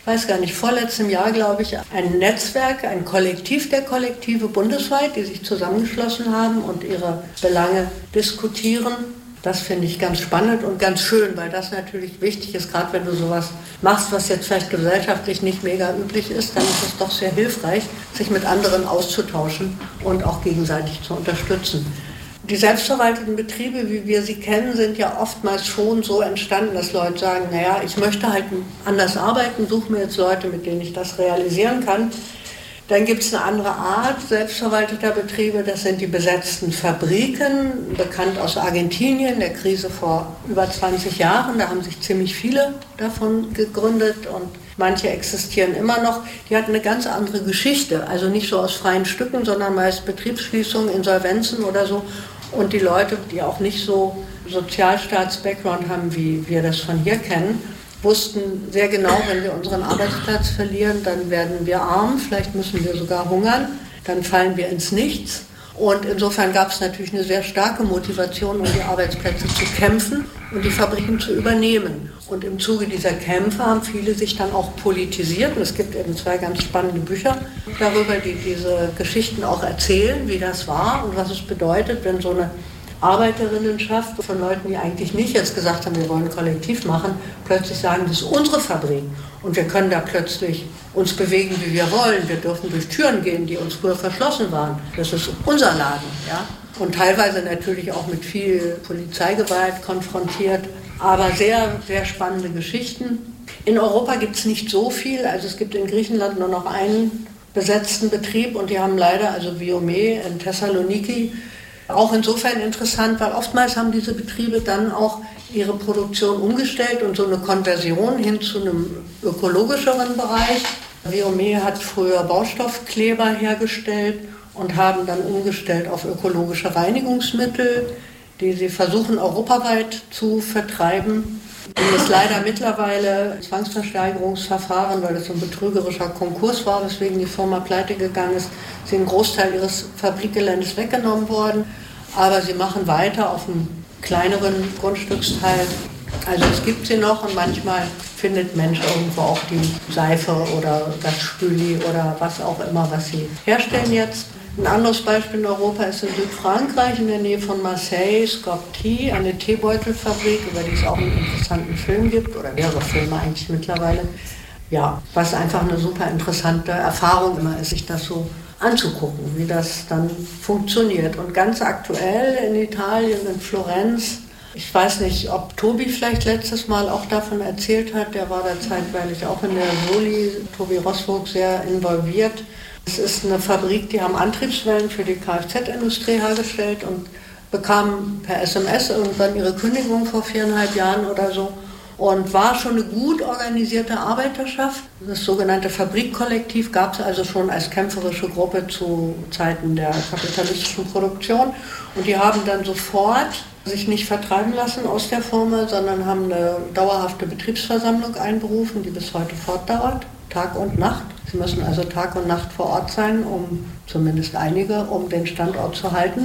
weiß gar nicht, vorletztem Jahr, glaube ich, ein Netzwerk, ein Kollektiv der Kollektive bundesweit, die sich zusammengeschlossen haben und ihre Belange diskutieren. Das finde ich ganz spannend und ganz schön, weil das natürlich wichtig ist, gerade wenn du sowas machst, was jetzt vielleicht gesellschaftlich nicht mega üblich ist, dann ist es doch sehr hilfreich, sich mit anderen auszutauschen und auch gegenseitig zu unterstützen. Die selbstverwalteten Betriebe, wie wir sie kennen, sind ja oftmals schon so entstanden, dass Leute sagen, naja, ich möchte halt anders arbeiten, suche mir jetzt Leute, mit denen ich das realisieren kann. Dann gibt es eine andere Art selbstverwalteter Betriebe, das sind die besetzten Fabriken, bekannt aus Argentinien, der Krise vor über 20 Jahren. Da haben sich ziemlich viele davon gegründet und manche existieren immer noch. Die hatten eine ganz andere Geschichte, also nicht so aus freien Stücken, sondern meist Betriebsschließungen, Insolvenzen oder so. Und die Leute, die auch nicht so Sozialstaats-Background haben, wie wir das von hier kennen, wussten sehr genau, wenn wir unseren Arbeitsplatz verlieren, dann werden wir arm, vielleicht müssen wir sogar hungern, dann fallen wir ins Nichts. Und insofern gab es natürlich eine sehr starke Motivation, um die Arbeitsplätze zu kämpfen und die Fabriken zu übernehmen. Und im Zuge dieser Kämpfe haben viele sich dann auch politisiert. Und es gibt eben 2 ganz spannende Bücher darüber, die diese Geschichten auch erzählen, wie das war und was es bedeutet, wenn so eine Arbeiterinnenschaft von Leuten, die eigentlich nicht jetzt gesagt haben, wir wollen ein Kollektiv machen, plötzlich sagen, das ist unsere Fabrik und wir können da plötzlich uns bewegen, wie wir wollen. Wir dürfen durch Türen gehen, die uns früher verschlossen waren. Das ist unser Laden. Ja? Und teilweise natürlich auch mit viel Polizeigewalt konfrontiert, aber sehr, sehr spannende Geschichten. In Europa gibt es nicht so viel, also es gibt in Griechenland nur noch einen besetzten Betrieb und die haben leider, also Viome in Thessaloniki, auch insofern interessant, weil oftmals haben diese Betriebe dann auch ihre Produktion umgestellt und so eine Konversion hin zu einem ökologischeren Bereich. Viome hat früher Baustoffkleber hergestellt und haben dann umgestellt auf ökologische Reinigungsmittel, die sie versuchen europaweit zu vertreiben. Und es leider mittlerweile Zwangsversteigerungsverfahren, weil das so ein betrügerischer Konkurs war, weswegen die Firma pleite gegangen ist, sie einen Großteil ihres Fabrikgeländes weggenommen worden. Aber sie machen weiter auf einem kleineren Grundstücksteil. Also es gibt sie noch und manchmal findet Mensch irgendwo auch die Seife oder das Spüli oder was auch immer, was sie herstellen jetzt. Ein anderes Beispiel in Europa ist in Südfrankreich, in der Nähe von Marseille, Scopti, eine Teebeutelfabrik, über die es auch einen interessanten Film gibt, oder mehrere Filme eigentlich mittlerweile. Ja, was einfach eine super interessante Erfahrung immer ist, sich das so anzugucken, wie das dann funktioniert. Und ganz aktuell in Italien, in Florenz, ich weiß nicht, ob Tobi vielleicht letztes Mal auch davon erzählt hat, der war da zeitweilig auch in der Soli, Tobi Rossburg, sehr involviert. Es ist eine Fabrik, die haben Antriebswellen für die Kfz-Industrie hergestellt und bekamen per SMS irgendwann ihre Kündigung vor 4,5 Jahren oder so und war schon eine gut organisierte Arbeiterschaft. Das sogenannte Fabrikkollektiv gab es also schon als kämpferische Gruppe zu Zeiten der kapitalistischen Produktion und die haben dann sofort sich nicht vertreiben lassen aus der Firma, sondern haben eine dauerhafte Betriebsversammlung einberufen, die bis heute fortdauert, Tag und Nacht. Sie müssen also Tag und Nacht vor Ort sein, zumindest einige, um den Standort zu halten.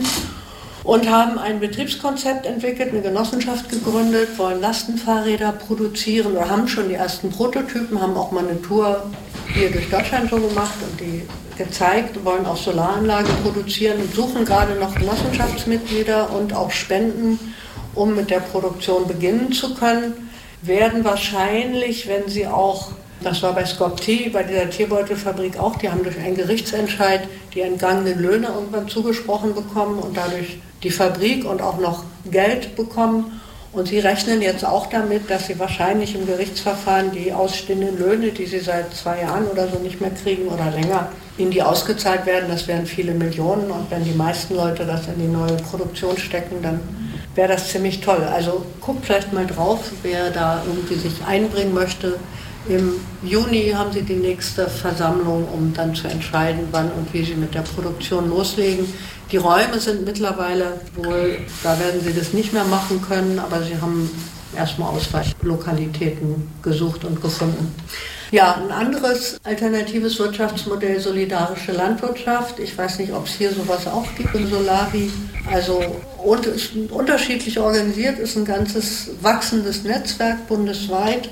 Und haben ein Betriebskonzept entwickelt, eine Genossenschaft gegründet, wollen Lastenfahrräder produzieren oder haben schon die ersten Prototypen, haben auch mal eine Tour hier durch Deutschland so gemacht und die gezeigt, wollen auch Solaranlagen produzieren und suchen gerade noch Genossenschaftsmitglieder und auch Spenden, um mit der Produktion beginnen zu können. Werden wahrscheinlich, wenn sie auch, das war bei Scopti, bei dieser Teebeutelfabrik auch, die haben durch einen Gerichtsentscheid die entgangenen Löhne irgendwann zugesprochen bekommen und dadurch die Fabrik und auch noch Geld bekommen. Und sie rechnen jetzt auch damit, dass sie wahrscheinlich im Gerichtsverfahren die ausstehenden Löhne, die sie seit 2 Jahren oder so nicht mehr kriegen oder länger, ihnen die ausgezahlt werden. Das wären viele Millionen und wenn die meisten Leute das in die neue Produktion stecken, dann wäre das ziemlich toll. Also guckt vielleicht mal drauf, wer da irgendwie sich einbringen möchte. Im Juni haben sie die nächste Versammlung, um dann zu entscheiden, wann und wie sie mit der Produktion loslegen. Die Räume sind mittlerweile wohl, da werden sie das nicht mehr machen können, aber sie haben erstmal Ausweichlokalitäten gesucht und gefunden. Ja, ein anderes alternatives Wirtschaftsmodell, solidarische Landwirtschaft. Ich weiß nicht, ob es hier sowas auch gibt in Solari. Also unterschiedlich organisiert, ist ein ganzes wachsendes Netzwerk bundesweit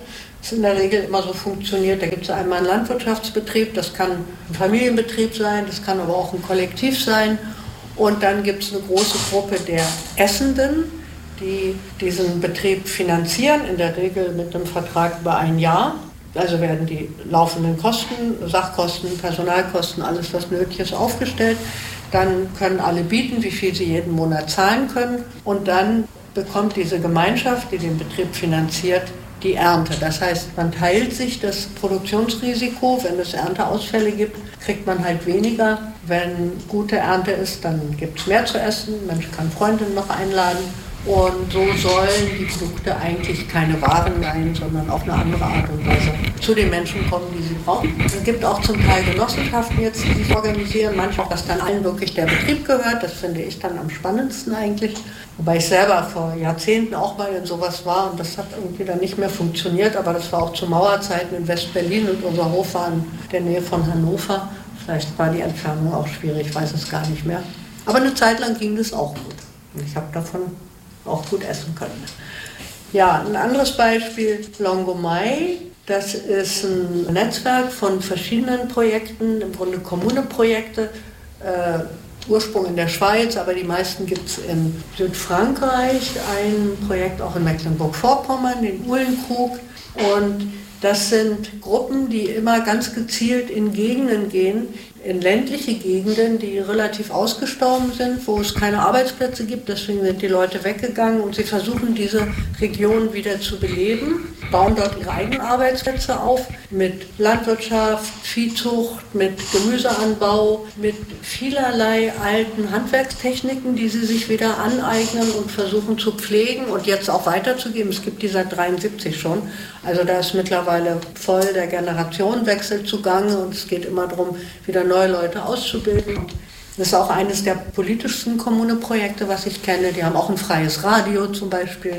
es in der Regel immer so funktioniert. Da gibt es einmal einen Landwirtschaftsbetrieb, das kann ein Familienbetrieb sein, das kann aber auch ein Kollektiv sein. Und dann gibt es eine große Gruppe der Essenden, die diesen Betrieb finanzieren, in der Regel mit einem Vertrag über ein Jahr. Also werden die laufenden Kosten, Sachkosten, Personalkosten, alles was nötig ist, aufgestellt. Dann können alle bieten, wie viel sie jeden Monat zahlen können. Und dann bekommt diese Gemeinschaft, die den Betrieb finanziert, die Ernte. Das heißt, man teilt sich das Produktionsrisiko. Wenn es Ernteausfälle gibt, kriegt man halt weniger. Wenn gute Ernte ist, dann gibt es mehr zu essen. Mensch kann Freundinnen noch einladen. Und so sollen die Produkte eigentlich keine Waren sein, sondern auf eine andere Art und Weise zu den Menschen kommen, die sie brauchen. Es gibt auch zum Teil Genossenschaften jetzt, die sich organisieren. Manchmal, dass dann allen wirklich der Betrieb gehört. Das finde ich dann am spannendsten eigentlich. Wobei ich selber vor Jahrzehnten auch mal in sowas war und das hat irgendwie dann nicht mehr funktioniert. Aber das war auch zu Mauerzeiten in West-Berlin und unser Hof war in der Nähe von Hannover. Vielleicht war die Entfernung auch schwierig, ich weiß es gar nicht mehr. Aber eine Zeit lang ging das auch gut. Und ich habe davon auch gut essen können. Ja, ein anderes Beispiel, Longomai. Das ist ein Netzwerk von verschiedenen Projekten, im Grunde Kommuneprojekte, Ursprung in der Schweiz, aber die meisten gibt es in Südfrankreich, ein Projekt auch in Mecklenburg-Vorpommern, den Uhlenkrug. Und das sind Gruppen, die immer ganz gezielt in Gegenden gehen, in ländliche Gegenden, die relativ ausgestorben sind, wo es keine Arbeitsplätze gibt. Deswegen sind die Leute weggegangen und sie versuchen, diese Region wieder zu beleben, bauen dort ihre eigenen Arbeitsplätze auf mit Landwirtschaft, Viehzucht, mit Gemüseanbau, mit vielerlei alten Handwerkstechniken, die sie sich wieder aneignen und versuchen zu pflegen und jetzt auch weiterzugeben. Es gibt die seit 1973 schon. Also da ist mittlerweile voll der Generationenwechsel zugange und es geht immer darum, wieder neue Leute auszubilden. Das ist auch eines der politischsten Kommuneprojekte, was ich kenne. Die haben auch ein freies Radio zum Beispiel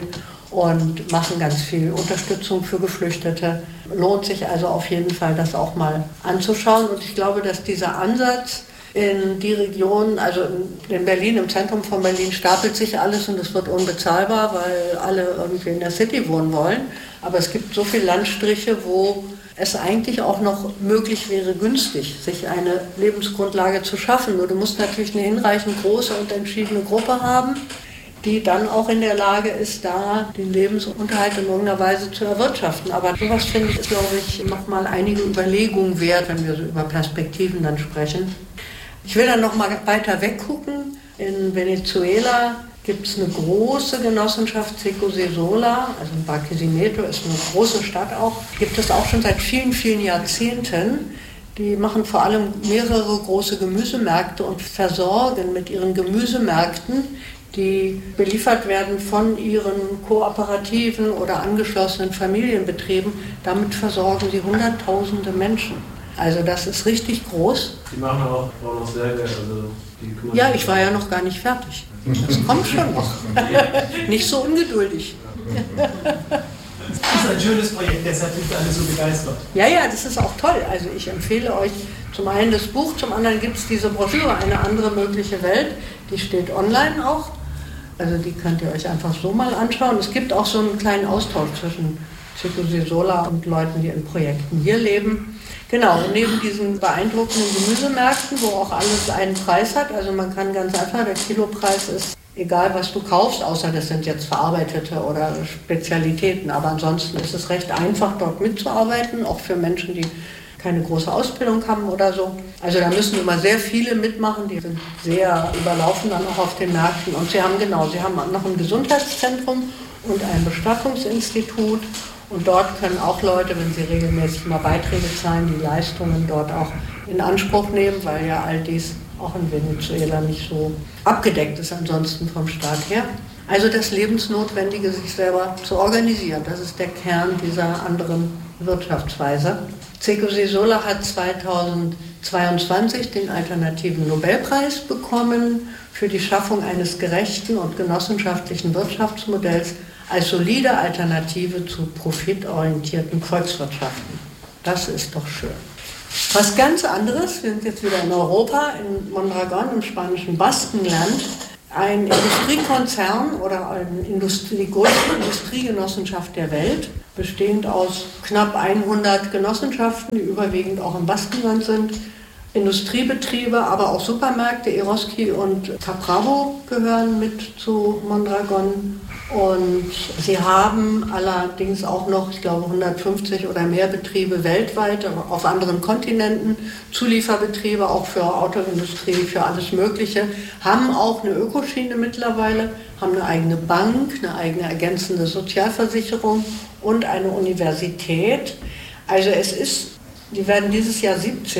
und machen ganz viel Unterstützung für Geflüchtete. Lohnt sich also auf jeden Fall, das auch mal anzuschauen. Und ich glaube, dass dieser Ansatz in die Region, also in Berlin, im Zentrum von Berlin, stapelt sich alles und es wird unbezahlbar, weil alle irgendwie in der City wohnen wollen. Aber es gibt so viele Landstriche, wo es eigentlich auch noch möglich wäre, günstig sich eine Lebensgrundlage zu schaffen. Nur du musst natürlich eine hinreichend große und entschiedene Gruppe haben, die dann auch in der Lage ist, da den Lebensunterhalt in irgendeiner Weise zu erwirtschaften. Aber sowas, finde ich, ist, glaube ich, nochmal einige Überlegungen wert, wenn wir so über Perspektiven dann sprechen. Ich will dann nochmal weiter weggucken. In Venezuela gibt es eine große Genossenschaft, Seco Sesola, also in Barquisimeto ist eine große Stadt auch, gibt es auch schon seit vielen, vielen Jahrzehnten. Die machen vor allem mehrere große Gemüsemärkte und versorgen mit ihren Gemüsemärkten, die beliefert werden von ihren kooperativen oder angeschlossenen Familienbetrieben. Damit versorgen sie Hunderttausende Menschen. Also das ist richtig groß. Die machen auch noch sehr Geld. Ja, ich war ja noch gar nicht fertig. Das kommt schon noch. Nicht so ungeduldig. Das ist ein schönes Projekt, deshalb sind alle so begeistert. Ja, das ist auch toll. Also ich empfehle euch zum einen das Buch, zum anderen gibt es diese Broschüre, Eine andere mögliche Welt. Die steht online auch. Also die könnt ihr euch einfach so mal anschauen. Es gibt auch so einen kleinen Austausch zwischen Seco Sesola und Leuten, die in Projekten hier leben. Genau, und neben diesen beeindruckenden Gemüsemärkten, wo auch alles einen Preis hat, also man kann ganz einfach, der Kilopreis ist egal, was du kaufst, außer das sind jetzt verarbeitete oder Spezialitäten, aber ansonsten ist es recht einfach, dort mitzuarbeiten, auch für Menschen, die keine große Ausbildung haben oder so. Also da müssen immer sehr viele mitmachen, die sind sehr überlaufen dann auch auf den Märkten. Und sie haben noch ein Gesundheitszentrum und ein Bestattungsinstitut. Und dort können auch Leute, wenn sie regelmäßig mal Beiträge zahlen, die Leistungen dort auch in Anspruch nehmen, weil ja all dies auch in Venezuela nicht so abgedeckt ist ansonsten vom Staat her. Also das Lebensnotwendige, sich selber zu organisieren, das ist der Kern dieser anderen Wirtschaftsweise. Seco Sesola hat 2022 den alternativen Nobelpreis bekommen für die Schaffung eines gerechten und genossenschaftlichen Wirtschaftsmodells als solide Alternative zu profitorientierten Volkswirtschaften. Das ist doch schön. Was ganz anderes, wir sind jetzt wieder in Europa, in Mondragon im spanischen Baskenland. Ein Industriekonzern oder die größte Industriegenossenschaft der Welt bestehend aus knapp 100 Genossenschaften, die überwiegend auch im Baskenland sind. Industriebetriebe, aber auch Supermärkte, Eroski und Capravo gehören mit zu Mondragon. Und sie haben allerdings auch noch, ich glaube, 150 oder mehr Betriebe weltweit auf anderen Kontinenten, Zulieferbetriebe auch für Autoindustrie, für alles Mögliche, haben auch eine Ökoschiene mittlerweile, haben eine eigene Bank, eine eigene ergänzende Sozialversicherung und eine Universität. Also die werden dieses Jahr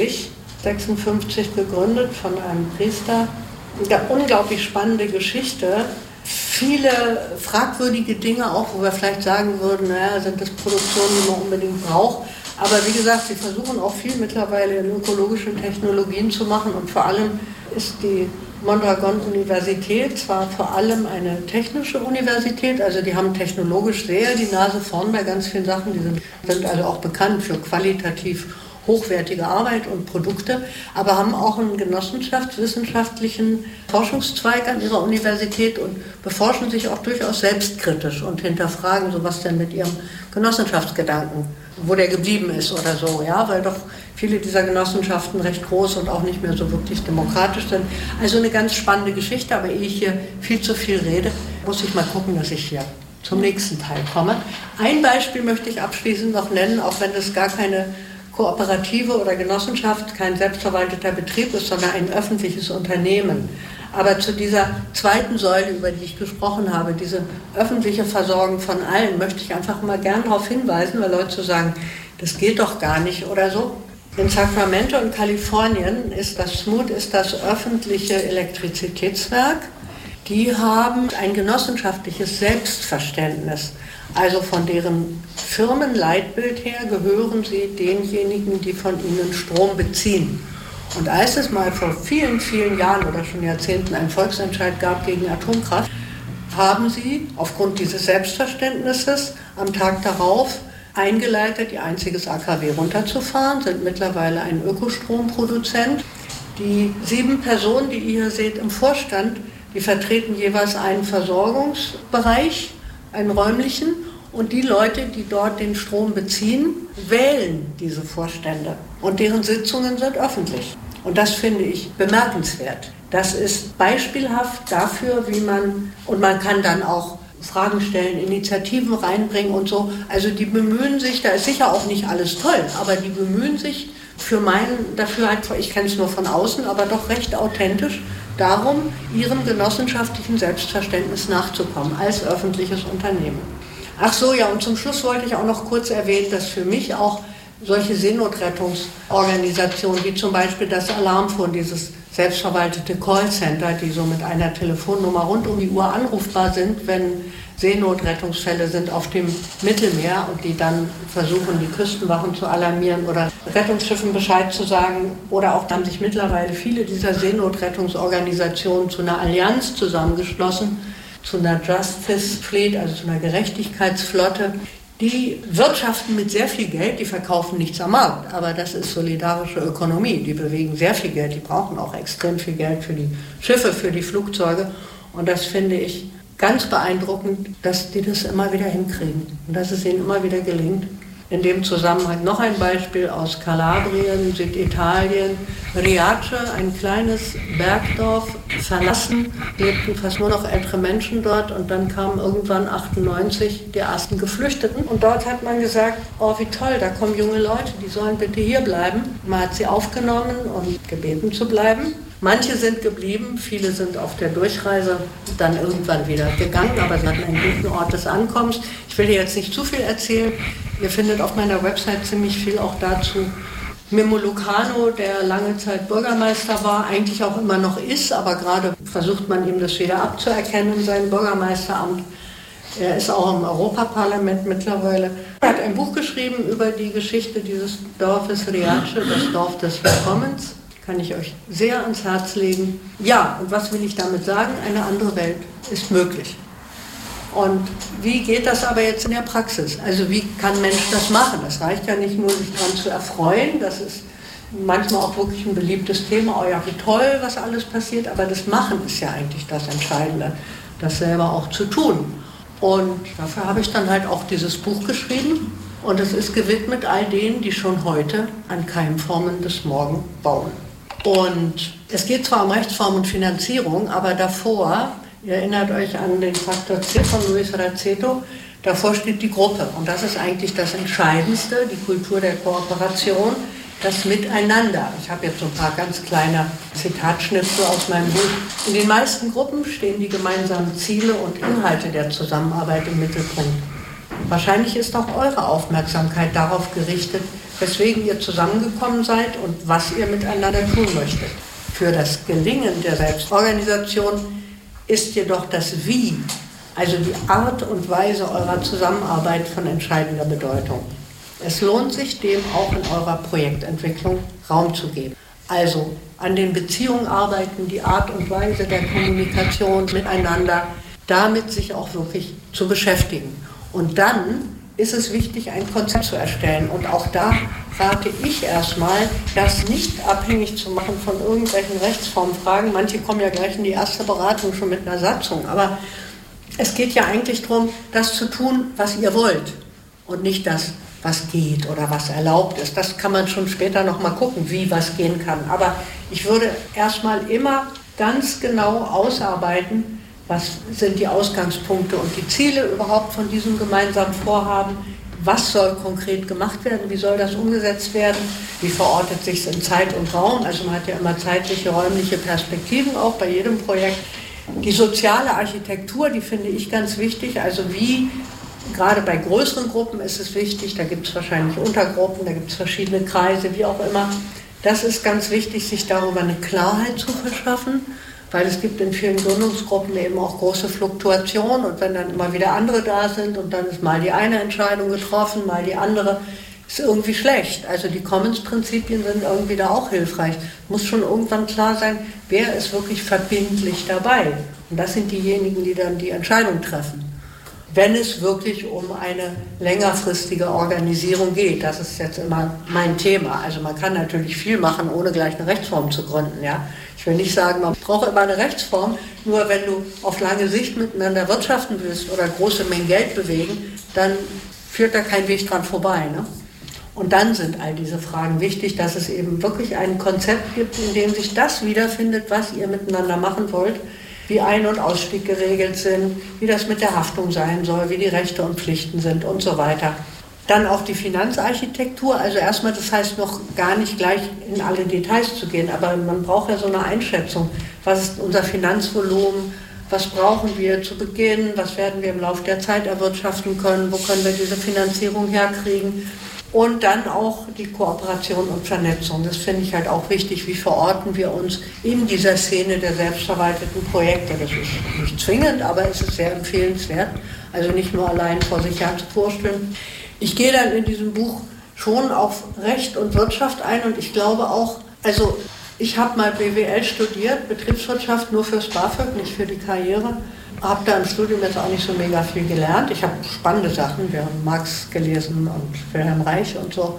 56 gegründet von einem Priester. Eine unglaublich spannende Geschichte. Viele fragwürdige Dinge auch, wo wir vielleicht sagen würden, naja, sind das Produktionen, die man unbedingt braucht. Aber wie gesagt, sie versuchen auch viel mittlerweile in ökologischen Technologien zu machen. Und vor allem ist die Mondragon-Universität zwar vor allem eine technische Universität, also die haben technologisch sehr die Nase vorn bei ganz vielen Sachen. Die sind also auch bekannt für qualitativ hochwertige Arbeit und Produkte, aber haben auch einen genossenschaftswissenschaftlichen Forschungszweig an ihrer Universität und beforschen sich auch durchaus selbstkritisch und hinterfragen, so was denn mit ihrem Genossenschaftsgedanken, wo der geblieben ist oder so, ja, weil doch viele dieser Genossenschaften recht groß und auch nicht mehr so wirklich demokratisch sind. Also eine ganz spannende Geschichte, aber ehe ich hier viel zu viel rede, muss ich mal gucken, dass ich hier zum nächsten Teil komme. Ein Beispiel möchte ich abschließend noch nennen, auch wenn das gar keine Kooperative oder Genossenschaft, kein selbstverwalteter Betrieb ist, sondern ein öffentliches Unternehmen. Aber zu dieser zweiten Säule, über die ich gesprochen habe, diese öffentliche Versorgung von allen, möchte ich einfach mal gern darauf hinweisen, weil Leute so sagen, das geht doch gar nicht oder so. In Sacramento in Kalifornien ist das öffentliche Elektrizitätswerk. Die haben ein genossenschaftliches Selbstverständnis. Also von deren Firmenleitbild her gehören sie denjenigen, die von ihnen Strom beziehen. Und als es mal vor vielen, vielen Jahren oder schon Jahrzehnten einen Volksentscheid gab gegen Atomkraft, haben sie aufgrund dieses Selbstverständnisses am Tag darauf eingeleitet, ihr einziges AKW runterzufahren, sind mittlerweile ein Ökostromproduzent. Die 7 Personen, die ihr hier seht im Vorstand, die vertreten jeweils einen Versorgungsbereich, einen räumlichen, und die Leute, die dort den Strom beziehen, wählen diese Vorstände und deren Sitzungen sind öffentlich. Und das finde ich bemerkenswert. Das ist beispielhaft dafür, man kann dann auch Fragen stellen, Initiativen reinbringen und so. Also die bemühen sich, da ist sicher auch nicht alles toll, aber die bemühen sich ich kenne es nur von außen, aber doch recht authentisch, darum, ihrem genossenschaftlichen Selbstverständnis nachzukommen als öffentliches Unternehmen. Ach so, ja, und zum Schluss wollte ich auch noch kurz erwähnen, dass für mich auch solche Seenotrettungsorganisationen, wie zum Beispiel das Alarmphone, dieses selbstverwaltete Callcenter, die so mit einer Telefonnummer rund um die Uhr anrufbar sind, wenn Seenotrettungsfälle sind auf dem Mittelmeer und die dann versuchen, die Küstenwachen zu alarmieren oder Rettungsschiffen Bescheid zu sagen. Oder auch haben sich mittlerweile viele dieser Seenotrettungsorganisationen zu einer Allianz zusammengeschlossen, zu einer Justice Fleet, also zu einer Gerechtigkeitsflotte. Die wirtschaften mit sehr viel Geld, die verkaufen nichts am Markt, aber das ist solidarische Ökonomie. Die bewegen sehr viel Geld, die brauchen auch extrem viel Geld für die Schiffe, für die Flugzeuge. Und das finde ich ganz beeindruckend, dass die das immer wieder hinkriegen und dass es ihnen immer wieder gelingt. In dem Zusammenhang noch ein Beispiel aus Kalabrien, Süditalien. Riace, ein kleines Bergdorf, verlassen, lebten fast nur noch ältere Menschen dort und dann kamen irgendwann 98 die ersten Geflüchteten und dort hat man gesagt, oh wie toll, da kommen junge Leute, die sollen bitte hier bleiben. Man hat sie aufgenommen und gebeten zu bleiben. Manche sind geblieben, viele sind auf der Durchreise dann irgendwann wieder gegangen, aber sie hatten einen guten Ort des Ankommens. Ich will hier jetzt nicht zu viel erzählen. Ihr findet auf meiner Website ziemlich viel auch dazu. Mimmo Lucano, der lange Zeit Bürgermeister war, eigentlich auch immer noch ist, aber gerade versucht man ihm das wieder abzuerkennen, sein Bürgermeisteramt. Er ist auch im Europaparlament mittlerweile. Er hat ein Buch geschrieben über die Geschichte dieses Dorfes Riace, das Dorf des Willkommens. Kann ich euch sehr ans Herz legen. Ja, und was will ich damit sagen? Eine andere Welt ist möglich. Und wie geht das aber jetzt in der Praxis? Also wie kann ein Mensch das machen? Das reicht ja nicht nur, sich daran zu erfreuen. Das ist manchmal auch wirklich ein beliebtes Thema. Oh ja, wie toll, was alles passiert. Aber das Machen ist ja eigentlich das Entscheidende, das selber auch zu tun. Und dafür habe ich dann halt auch dieses Buch geschrieben. Und es ist gewidmet all denen, die schon heute an Keimformen des Morgen bauen. Und es geht zwar um Rechtsform und Finanzierung, aber davor, ihr erinnert euch an den Faktor C von Luis Raceto, davor steht die Gruppe. Und das ist eigentlich das Entscheidendste, die Kultur der Kooperation, das Miteinander. Ich habe jetzt so ein paar ganz kleine Zitatschnipsel aus meinem Buch. In den meisten Gruppen stehen die gemeinsamen Ziele und Inhalte der Zusammenarbeit im Mittelpunkt. Wahrscheinlich ist auch eure Aufmerksamkeit darauf gerichtet, weswegen ihr zusammengekommen seid und was ihr miteinander tun möchtet. Für das Gelingen der Selbstorganisation ist jedoch das Wie, also die Art und Weise eurer Zusammenarbeit, von entscheidender Bedeutung. Es lohnt sich, dem auch in eurer Projektentwicklung Raum zu geben. Also an den Beziehungen arbeiten, die Art und Weise der Kommunikation miteinander, damit sich auch wirklich zu beschäftigen. Und dann ist es wichtig, ein Konzept zu erstellen. Und auch da rate ich erstmal, das nicht abhängig zu machen von irgendwelchen Rechtsformfragen. Manche kommen ja gleich in die erste Beratung schon mit einer Satzung. Aber es geht ja eigentlich darum, das zu tun, was ihr wollt. Und nicht das, was geht oder was erlaubt ist. Das kann man schon später noch mal gucken, wie was gehen kann. Aber ich würde erstmal immer ganz genau ausarbeiten, was sind die Ausgangspunkte und die Ziele überhaupt von diesem gemeinsamen Vorhaben? Was soll konkret gemacht werden? Wie soll das umgesetzt werden? Wie verortet sich es in Zeit und Raum? Also man hat ja immer zeitliche, räumliche Perspektiven auch bei jedem Projekt. Die soziale Architektur, die finde ich ganz wichtig. Also wie, gerade bei größeren Gruppen ist es wichtig, da gibt es wahrscheinlich Untergruppen, da gibt es verschiedene Kreise, wie auch immer. Das ist ganz wichtig, sich darüber eine Klarheit zu verschaffen. Weil es gibt in vielen Gründungsgruppen eben auch große Fluktuationen und wenn dann immer wieder andere da sind und dann ist mal die eine Entscheidung getroffen, mal die andere, ist irgendwie schlecht. Also die Commons-Prinzipien sind irgendwie da auch hilfreich. Muss schon irgendwann klar sein, wer ist wirklich verbindlich dabei. Und das sind diejenigen, die dann die Entscheidung treffen. Wenn es wirklich um eine längerfristige Organisierung geht, das ist jetzt immer mein Thema. Also man kann natürlich viel machen, ohne gleich eine Rechtsform zu gründen, ja. Ich will nicht sagen, man braucht immer eine Rechtsform, nur wenn du auf lange Sicht miteinander wirtschaften willst oder große Mengen Geld bewegen, dann führt da kein Weg dran vorbei. Ne? Und dann sind all diese Fragen wichtig, dass es eben wirklich ein Konzept gibt, in dem sich das wiederfindet, was ihr miteinander machen wollt, wie Ein- und Ausstieg geregelt sind, wie das mit der Haftung sein soll, wie die Rechte und Pflichten sind und so weiter. Dann auch die Finanzarchitektur, also erstmal, das heißt noch gar nicht gleich in alle Details zu gehen, aber man braucht ja so eine Einschätzung. Was ist unser Finanzvolumen? Was brauchen wir zu Beginn? Was werden wir im Laufe der Zeit erwirtschaften können? Wo können wir diese Finanzierung herkriegen? Und dann auch die Kooperation und Vernetzung. Das finde ich halt auch wichtig. Wie verorten wir uns in dieser Szene der selbstverwalteten Projekte? Das ist nicht zwingend, aber es ist sehr empfehlenswert. Also nicht nur allein vor sich her zu vorstellen. Ich gehe dann in diesem Buch schon auf Recht und Wirtschaft ein und ich glaube auch, also ich habe mal BWL studiert, Betriebswirtschaft, nur fürs BAföG, nicht für die Karriere. Habe da im Studium jetzt auch nicht so mega viel gelernt. Ich habe spannende Sachen, wir haben Marx gelesen und Wilhelm Reich und so.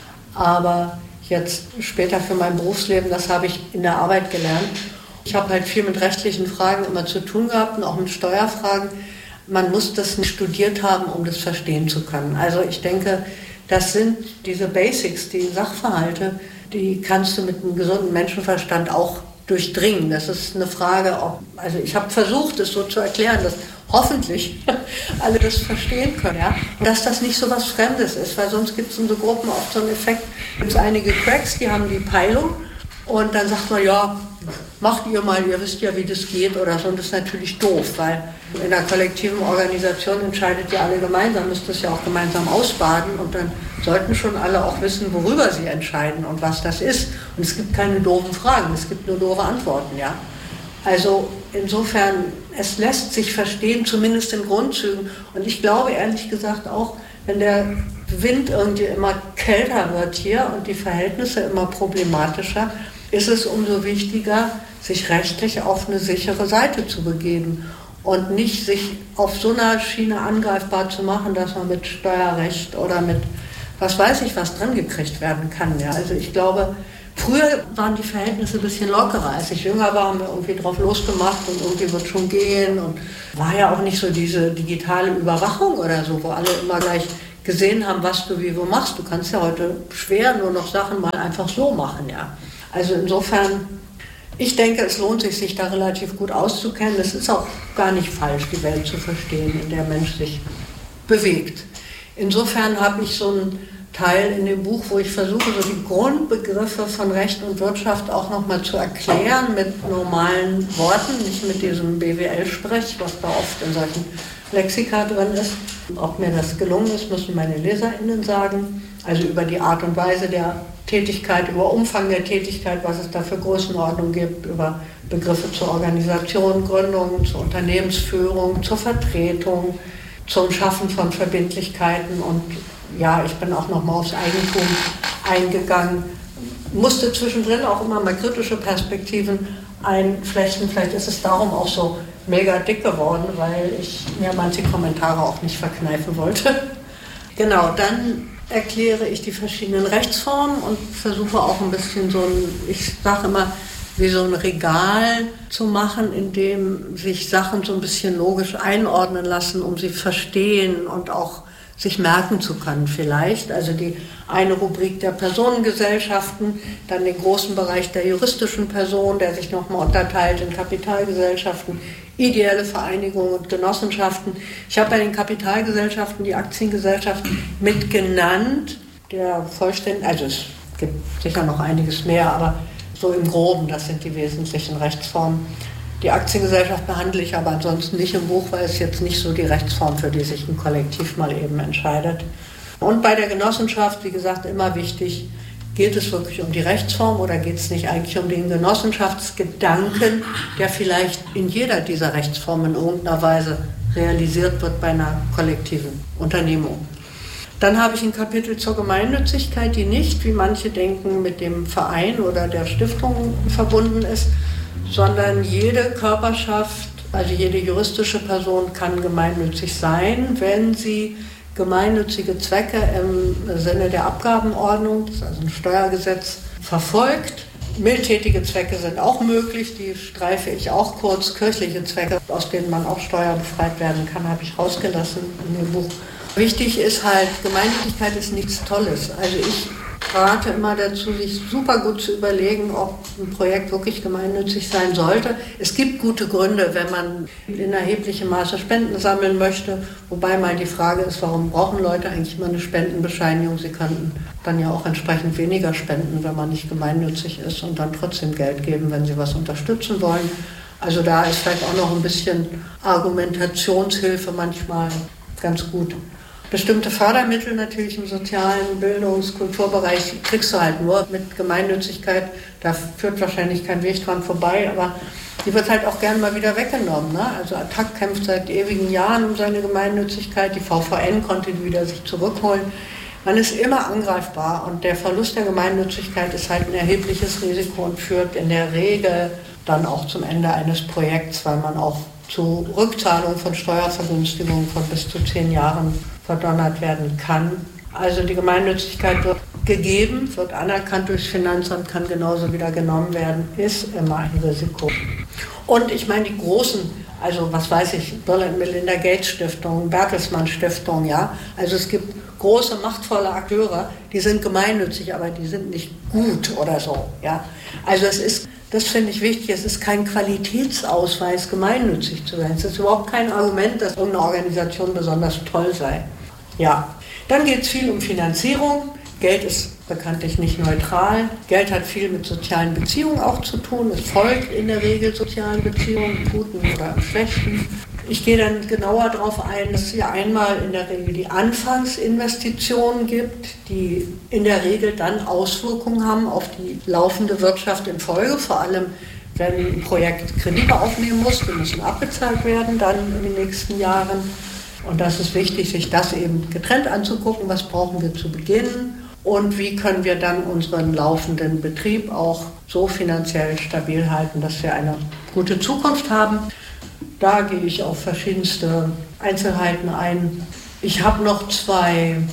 Aber jetzt später für mein Berufsleben, das habe ich in der Arbeit gelernt. Ich habe halt viel mit rechtlichen Fragen immer zu tun gehabt und auch mit Steuerfragen. Man muss das nicht studiert haben, um das verstehen zu können. Also ich denke, das sind diese Basics, die Sachverhalte, die kannst du mit einem gesunden Menschenverstand auch durchdringen. Das ist eine Frage, also ich habe versucht, es so zu erklären, dass hoffentlich alle das verstehen können, ja? Und dass das nicht so was Fremdes ist, weil sonst gibt es in so Gruppen oft so einen Effekt. Es gibt einige Cracks, die haben die Peilung und dann sagt man, ja, macht ihr mal, ihr wisst ja, wie das geht oder so. Und das ist natürlich doof, weil in einer kollektiven Organisation entscheidet ja alle gemeinsam, müsst es ja auch gemeinsam ausbaden und dann sollten schon alle auch wissen, worüber sie entscheiden und was das ist. Und es gibt keine doofen Fragen, es gibt nur doofe Antworten, ja. Also insofern, es lässt sich verstehen, zumindest in Grundzügen. Und ich glaube ehrlich gesagt auch, wenn der Wind irgendwie immer kälter wird hier und die Verhältnisse immer problematischer, ist es umso wichtiger, sich rechtlich auf eine sichere Seite zu begeben und nicht sich auf so einer Schiene angreifbar zu machen, dass man mit Steuerrecht oder mit was weiß ich was dran gekriegt werden kann. Ja. Also ich glaube, Früher waren die Verhältnisse ein bisschen lockerer. Als ich jünger war, haben wir irgendwie drauf losgemacht und irgendwie wird schon gehen. Und war ja auch nicht so diese digitale Überwachung oder so, wo alle immer gleich gesehen haben, was du wie wo machst. Du kannst ja heute schwer nur noch Sachen mal einfach so machen, ja. Also insofern, ich denke, es lohnt sich da relativ gut auszukennen. Es ist auch gar nicht falsch, die Welt zu verstehen, in der Mensch sich bewegt. Insofern habe ich so einen Teil in dem Buch, wo ich versuche, so die Grundbegriffe von Recht und Wirtschaft auch nochmal zu erklären mit normalen Worten, nicht mit diesem BWL-Sprech, was da oft in solchen Lexika drin ist. Ob mir das gelungen ist, müssen meine LeserInnen sagen. Also über die Art und Weise der Tätigkeit, über Umfang der Tätigkeit, was es da für Größenordnung gibt, über Begriffe zur Organisation, Gründung, zur Unternehmensführung, zur Vertretung, zum Schaffen von Verbindlichkeiten und ja, ich bin auch nochmal aufs Eigentum eingegangen, musste zwischendrin auch immer mal kritische Perspektiven einflechten. Vielleicht ist es darum auch so mega dick geworden, weil ich mir manche Kommentare auch nicht verkneifen wollte. Genau, dann erkläre ich die verschiedenen Rechtsformen und versuche auch ein bisschen ich sage immer, wie so ein Regal zu machen, in dem sich Sachen so ein bisschen logisch einordnen lassen, um sie verstehen und auch sich merken zu können vielleicht. Also die eine Rubrik der Personengesellschaften, dann den großen Bereich der juristischen Person, der sich nochmal unterteilt in Kapitalgesellschaften, ideelle Vereinigungen und Genossenschaften. Ich habe bei den Kapitalgesellschaften die Aktiengesellschaften mit genannt, also es gibt sicher noch einiges mehr, aber so im Groben, das sind die wesentlichen Rechtsformen. Die Aktiengesellschaft behandle ich aber ansonsten nicht im Buch, weil es jetzt nicht so die Rechtsform, für die sich ein Kollektiv mal eben entscheidet. Und bei der Genossenschaft, wie gesagt, immer wichtig, geht es wirklich um die Rechtsform oder geht es nicht eigentlich um den Genossenschaftsgedanken, der vielleicht in jeder dieser Rechtsformen in irgendeiner Weise realisiert wird bei einer kollektiven Unternehmung. Dann habe ich ein Kapitel zur Gemeinnützigkeit, die nicht, wie manche denken, mit dem Verein oder der Stiftung verbunden ist, sondern jede Körperschaft, also jede juristische Person kann gemeinnützig sein, wenn sie gemeinnützige Zwecke im Sinne der Abgabenordnung, das ist also ein Steuergesetz, verfolgt. Mildtätige Zwecke sind auch möglich, die streife ich auch kurz. Kirchliche Zwecke, aus denen man auch steuerbefreit werden kann, habe ich rausgelassen in dem Buch. Wichtig ist halt, Gemeinnützigkeit ist nichts Tolles. Also ich rate immer dazu, sich super gut zu überlegen, ob ein Projekt wirklich gemeinnützig sein sollte. Es gibt gute Gründe, wenn man in erheblichem Maße Spenden sammeln möchte, wobei mal die Frage ist, warum brauchen Leute eigentlich immer eine Spendenbescheinigung? Sie könnten dann ja auch entsprechend weniger spenden, wenn man nicht gemeinnützig ist und dann trotzdem Geld geben, wenn sie was unterstützen wollen. Also da ist vielleicht auch noch ein bisschen Argumentationshilfe manchmal ganz gut. Bestimmte Fördermittel natürlich im sozialen Bildungs-, Kulturbereich kriegst du halt nur mit Gemeinnützigkeit. Da führt wahrscheinlich kein Weg dran vorbei, aber die wird halt auch gerne mal wieder weggenommen. Ne? Also ATTAC kämpft seit ewigen Jahren um seine Gemeinnützigkeit. Die VVN konnte die wieder sich zurückholen. Man ist immer angreifbar und der Verlust der Gemeinnützigkeit ist halt ein erhebliches Risiko und führt in der Regel dann auch zum Ende eines Projekts, weil man auch zu Rückzahlung von Steuervergünstigungen von bis zu 10 Jahren verdonnert werden kann. Also die Gemeinnützigkeit wird gegeben, wird anerkannt durchs Finanzamt, kann genauso wieder genommen werden, ist immer ein Risiko. Und ich meine die großen, also was weiß ich, Bill und Melinda Gates Stiftung, Bertelsmann Stiftung, ja, also es gibt große, machtvolle Akteure, die sind gemeinnützig, aber die sind nicht gut oder so, ja. Also das finde ich wichtig, es ist kein Qualitätsausweis, gemeinnützig zu sein. Es ist überhaupt kein Argument, dass irgendeine Organisation besonders toll sei. Ja, dann geht es viel um Finanzierung. Geld ist bekanntlich nicht neutral. Geld hat viel mit sozialen Beziehungen auch zu tun. Es folgt in der Regel sozialen Beziehungen, im Guten oder im Schlechten. Ich gehe dann genauer darauf ein, dass es ja einmal in der Regel die Anfangsinvestitionen gibt, die in der Regel dann Auswirkungen haben auf die laufende Wirtschaft in Folge, vor allem wenn ein Projekt Kredite aufnehmen muss, die müssen abbezahlt werden dann in den nächsten Jahren. Und das ist wichtig, sich das eben getrennt anzugucken, was brauchen wir zu Beginn und wie können wir dann unseren laufenden Betrieb auch so finanziell stabil halten, dass wir eine gute Zukunft haben. Da gehe ich auf verschiedenste Einzelheiten ein. Ich habe noch 2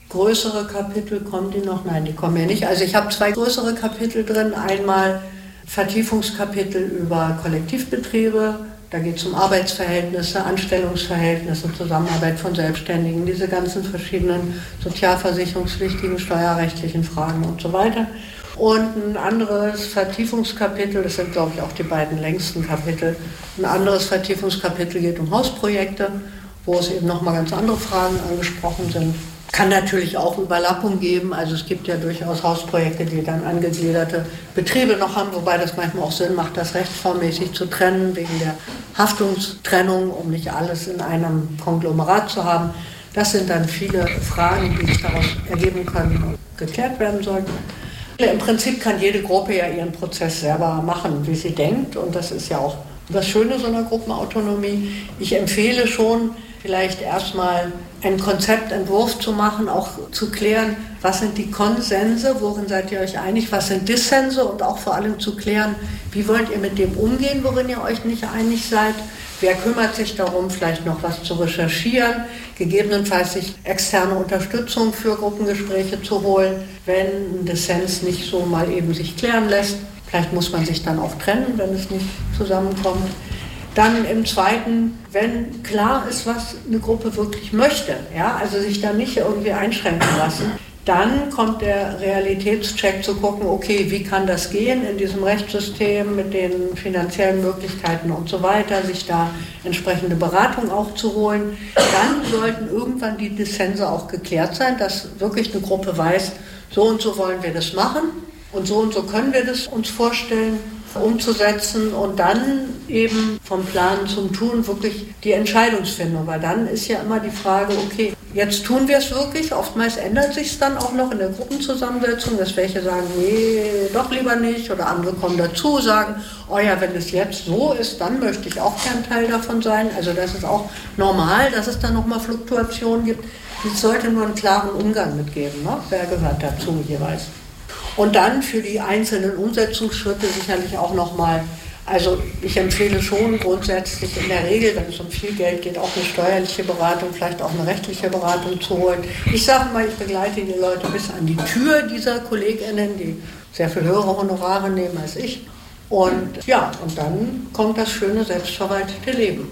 größere Kapitel, kommen die noch? Nein, die kommen ja nicht. Also ich habe 2 größere Kapitel drin. Einmal Vertiefungskapitel über Kollektivbetriebe. Da geht es um Arbeitsverhältnisse, Anstellungsverhältnisse, Zusammenarbeit von Selbstständigen, diese ganzen verschiedenen sozialversicherungspflichtigen, steuerrechtlichen Fragen und so weiter. Und ein anderes Vertiefungskapitel, das sind glaube ich auch die beiden längsten Kapitel, ein anderes Vertiefungskapitel geht um Hausprojekte, wo es eben nochmal ganz andere Fragen angesprochen sind. Kann natürlich auch Überlappung geben, also es gibt ja durchaus Hausprojekte, die dann angegliederte Betriebe noch haben, wobei das manchmal auch Sinn macht, das rechtsformmäßig zu trennen, wegen der Haftungstrennung, um nicht alles in einem Konglomerat zu haben. Das sind dann viele Fragen, die sich daraus ergeben können und geklärt werden sollten. Im Prinzip kann jede Gruppe ja ihren Prozess selber machen, wie sie denkt, und das ist ja auch das Schöne so einer Gruppenautonomie. Ich empfehle schon, vielleicht erstmal einen Konzeptentwurf zu machen, auch zu klären, was sind die Konsense, worin seid ihr euch einig, was sind Dissense und auch vor allem zu klären, wie wollt ihr mit dem umgehen, worin ihr euch nicht einig seid, wer kümmert sich darum, vielleicht noch was zu recherchieren, gegebenenfalls sich externe Unterstützung für Gruppengespräche zu holen, wenn ein Dissens nicht so mal eben sich klären lässt. Vielleicht muss man sich dann auch trennen, wenn es nicht zusammenkommt. Dann im Zweiten, wenn klar ist, was eine Gruppe wirklich möchte, ja, also sich dann nicht irgendwie einschränken lassen, dann kommt der Realitätscheck zu gucken, okay, wie kann das gehen in diesem Rechtssystem mit den finanziellen Möglichkeiten und so weiter, sich da entsprechende Beratung auch zu holen. Dann sollten irgendwann die Dissense auch geklärt sein, dass wirklich eine Gruppe weiß, so und so wollen wir das machen und so können wir das uns vorstellen, umzusetzen und dann eben vom Plan zum Tun wirklich die Entscheidungsfindung, weil dann ist ja immer die Frage, okay, jetzt tun wir es wirklich, oftmals ändert sich es dann auch noch in der Gruppenzusammensetzung, dass welche sagen, nee, doch lieber nicht, oder andere kommen dazu, sagen, oh ja, wenn es jetzt so ist, dann möchte ich auch gern Teil davon sein, also das ist auch normal, dass es dann nochmal Fluktuationen gibt, es sollte nur einen klaren Umgang mitgeben, ne? Wer gehört dazu jeweils. Und dann für die einzelnen Umsetzungsschritte sicherlich auch nochmal, also ich empfehle schon grundsätzlich in der Regel, wenn es um viel Geld geht, auch eine steuerliche Beratung, vielleicht auch eine rechtliche Beratung zu holen. Ich sage mal, ich begleite die Leute bis an die Tür dieser KollegInnen, die sehr viel höhere Honorare nehmen als ich. Und ja, und dann kommt das schöne, selbstverwaltete Leben.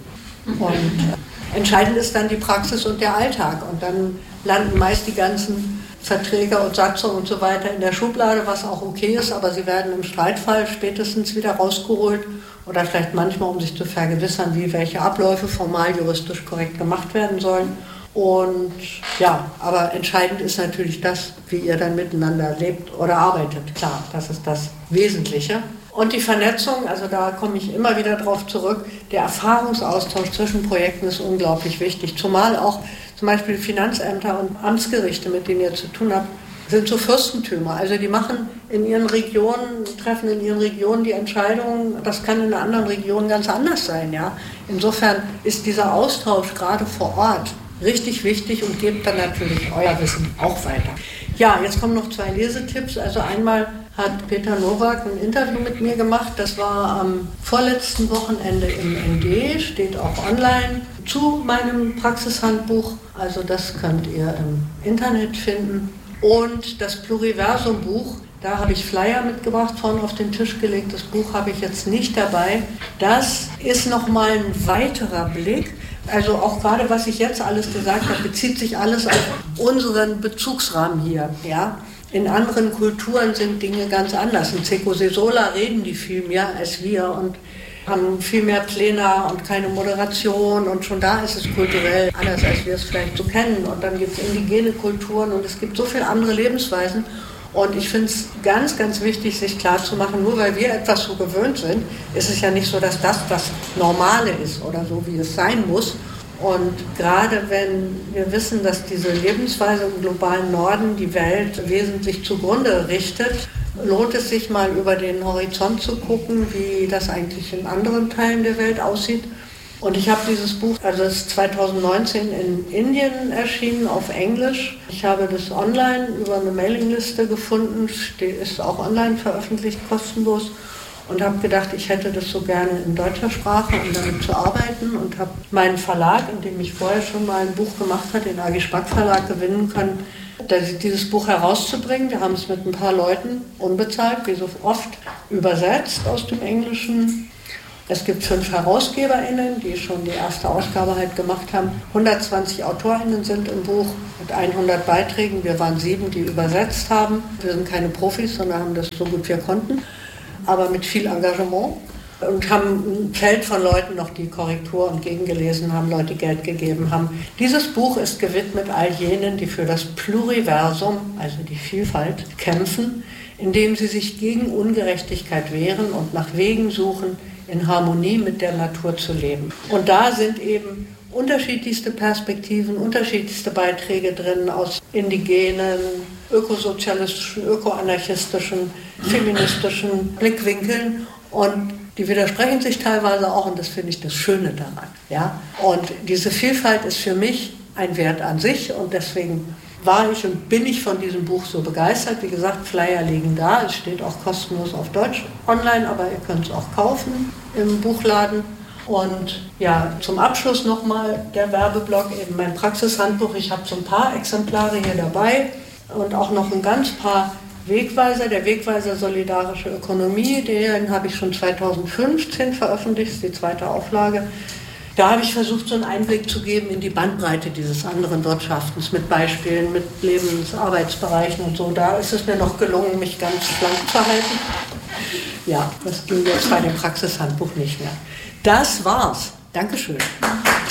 Und entscheidend ist dann die Praxis und der Alltag. Und dann landen meist die ganzen Verträge und Satzungen und so weiter in der Schublade, was auch okay ist, aber sie werden im Streitfall spätestens wieder rausgeholt oder vielleicht manchmal, um sich zu vergewissern, wie welche Abläufe formal juristisch korrekt gemacht werden sollen. Und ja, aber entscheidend ist natürlich das, wie ihr dann miteinander lebt oder arbeitet. Klar, das ist das Wesentliche. Und die Vernetzung, also da komme ich immer wieder drauf zurück, der Erfahrungsaustausch zwischen Projekten ist unglaublich wichtig, zumal auch zum Beispiel Finanzämter und Amtsgerichte, mit denen ihr zu tun habt, sind so Fürstentümer. Also die machen in ihren Regionen, treffen in ihren Regionen die Entscheidungen, das kann in einer anderen Region ganz anders sein. Ja? Insofern ist dieser Austausch gerade vor Ort richtig wichtig und gebt dann natürlich euer Wissen auch weiter. Ja, jetzt kommen noch 2 Lesetipps. Also einmal hat Peter Nowak ein Interview mit mir gemacht. Das war am vorletzten Wochenende im ND, steht auch online, zu meinem Praxishandbuch. Also das könnt ihr im Internet finden. Und das Pluriversum-Buch, da habe ich Flyer mitgebracht, vorne auf den Tisch gelegt. Das Buch habe ich jetzt nicht dabei. Das ist nochmal ein weiterer Blick. Also auch gerade, was ich jetzt alles gesagt habe, bezieht sich alles auf unseren Bezugsrahmen hier. Ja? In anderen Kulturen sind Dinge ganz anders. In Seco Sesola reden die viel mehr als wir und haben viel mehr Pläne und keine Moderation. Und schon da ist es kulturell anders, als wir es vielleicht so kennen. Und dann gibt es indigene Kulturen und es gibt so viele andere Lebensweisen. Und ich finde es ganz, ganz wichtig, sich klarzumachen, nur weil wir etwas so gewöhnt sind, ist es ja nicht so, dass das das Normale ist oder so, wie es sein muss. Und gerade wenn wir wissen, dass diese Lebensweise im globalen Norden die Welt wesentlich zugrunde richtet, lohnt es sich mal über den Horizont zu gucken, wie das eigentlich in anderen Teilen der Welt aussieht. Und ich habe dieses Buch, also es ist 2019 in Indien erschienen, auf Englisch. Ich habe das online über eine Mailingliste gefunden, ist auch online veröffentlicht, kostenlos. und habe gedacht, ich hätte das so gerne in deutscher Sprache, um damit zu arbeiten, und habe meinen Verlag, in dem ich vorher schon mal ein Buch gemacht habe, den A.G. Spack Verlag, gewinnen können, dieses Buch herauszubringen. Wir haben es mit ein paar Leuten unbezahlt, wie so oft, übersetzt aus dem Englischen. Es gibt 5 HerausgeberInnen, die schon die erste Ausgabe halt gemacht haben. 120 AutorInnen sind im Buch mit 100 Beiträgen. Wir waren 7, die übersetzt haben. Wir sind keine Profis, sondern haben das so gut wir konnten, aber mit viel Engagement. Und haben ein Feld von Leuten noch, die Korrektur und gegengelesen haben, Leute Geld gegeben haben. Dieses Buch ist gewidmet all jenen, die für das Pluriversum, also die Vielfalt, kämpfen, indem sie sich gegen Ungerechtigkeit wehren und nach Wegen suchen, in Harmonie mit der Natur zu leben. Und da sind eben unterschiedlichste Perspektiven, unterschiedlichste Beiträge drin aus indigenen, ökosozialistischen, ökoanarchistischen, feministischen Blickwinkeln, und die widersprechen sich teilweise auch, und das finde ich das Schöne daran. Ja? Und diese Vielfalt ist für mich ein Wert an sich, und deswegen war ich und bin ich von diesem Buch so begeistert. Wie gesagt, Flyer liegen da, es steht auch kostenlos auf Deutsch online, aber ihr könnt es auch kaufen im Buchladen. Und ja, zum Abschluss nochmal der Werbeblock, eben mein Praxishandbuch. Ich habe so ein paar Exemplare hier dabei und auch noch ein ganz paar Wegweiser. Der Wegweiser Solidarische Ökonomie, den habe ich schon 2015 veröffentlicht, die 2. Auflage. Da habe ich versucht, so einen Einblick zu geben in die Bandbreite dieses anderen Wirtschaftens mit Beispielen, mit Lebensarbeitsbereichen und so. Da ist es mir noch gelungen, mich ganz schlank zu halten. Ja, das ging jetzt bei dem Praxishandbuch nicht mehr. Das war's. Dankeschön.